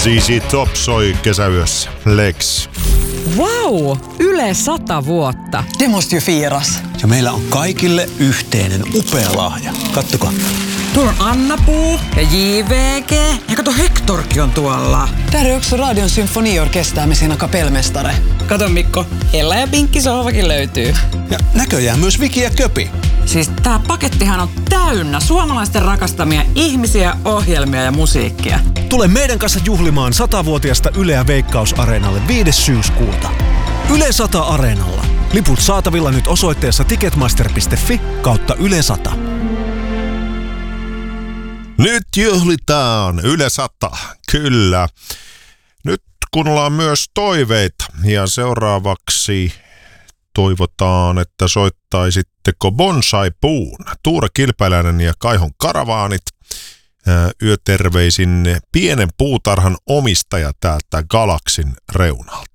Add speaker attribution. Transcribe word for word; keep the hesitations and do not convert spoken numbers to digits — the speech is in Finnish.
Speaker 1: Z Z Top soi kesäyössä. Lex.
Speaker 2: Wow, Yle sata vuotta.
Speaker 3: Det måste ju firas.
Speaker 4: Ja meillä on kaikille yhteinen upea lahja. Kattokaa.
Speaker 2: Tuolla on Anna-Puu ja J V G. Ja kato, Hectorkin on tuolla.
Speaker 3: Där är också Radion symfoniorkester med sina kapellmästare.
Speaker 2: Kato Mikko, Ella ja Pinkki sohvakin löytyy.
Speaker 4: Ja näköjään myös Viki ja Köpi.
Speaker 2: Siis tää pakettihan on täynnä suomalaisten rakastamia ihmisiä, ohjelmia ja musiikkia.
Speaker 4: Tule meidän kanssa juhlimaan satavuotiasta Yleä Veikkaus-areenalle viides syyskuuta. Yle sata Areenalla. Liput saatavilla nyt osoitteessa ticketmaster piste fi kautta Yle sata.
Speaker 1: Nyt juhlitaan Yle sata, kyllä. Nyt kuunnellaan myös toiveita ja seuraavaksi toivotaan, että soittaisitteko Bonsai-puun, Tuure Kilpäläinen ja Kaihon Karavaanit. Yöterveisin pienen puutarhan omistaja täältä Galaksin reunalta.